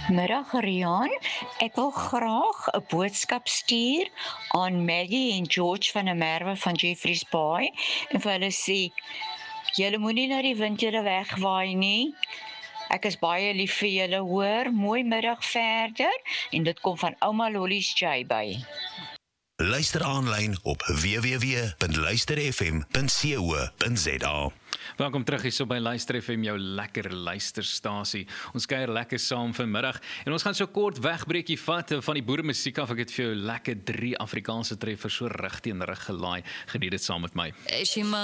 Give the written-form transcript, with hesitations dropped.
Middag Rian, ek wil graag 'n boodskap stuur aan Maggie en George van der Merwe van Jeffreys Bay en vir hulle sê, julle moenie na die wind julle wegwaai nie. Ek is baie lief vir julle hoor. Mooi middag verder en dit kom van ouma Lolly's J-Bay. Luister aanlyn op www.luisterfm.co.za. Welkom terug hier so by Luister FM, jou lekker luisterstasie. Ons kuier lekker saam vanmiddag en ons gaan so kort wegbreekie vat van die boeremusiek af. Ek het vir jou lekker 3 Afrikaanse treffers so rig teen rig gelaai. Geniet dit saam met my.